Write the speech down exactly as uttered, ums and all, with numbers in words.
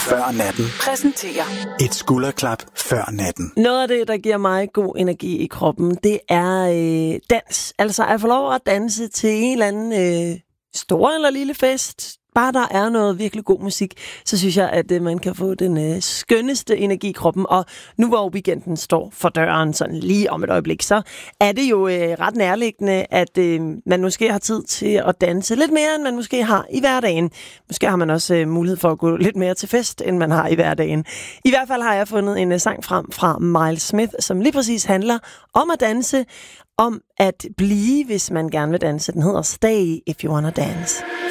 før natten præsenterer et skulderklap før natten. Noget af det, der giver mig god energi i kroppen, det er øh, dans. Altså at få lov at danse til en eller anden øh, stor eller lille fest. Bare der er noget virkelig god musik, så synes jeg, at øh, man kan få den øh, skønneste energi i kroppen. Og nu hvor weekenden står for døren, sådan lige om et øjeblik, så er det jo øh, ret nærliggende, at øh, man måske har tid til at danse lidt mere, end man måske har i hverdagen. Måske har man også øh, mulighed for at gå lidt mere til fest, end man har i hverdagen. I hvert fald har jeg fundet en øh, sang frem fra Miles Smith, som lige præcis handler om at danse, om at blive, hvis man gerne vil danse. Den hedder Stay If You Wanna Dance.